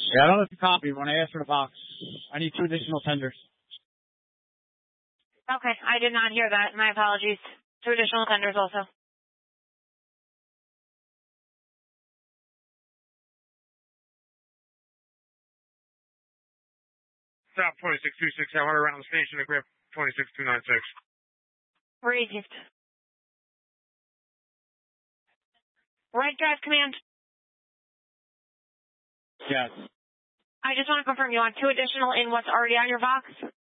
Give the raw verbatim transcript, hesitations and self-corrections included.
Yeah, I don't have to copy when I ask for the box. I need two additional tenders. Okay, I did not hear that. My apologies. Two additional tenders also. Stop twenty-six two six. I want to around the station to grab twenty-six two nine six. Received. Right drive command. Yes. I just want to confirm you want two additional in what's already on your box?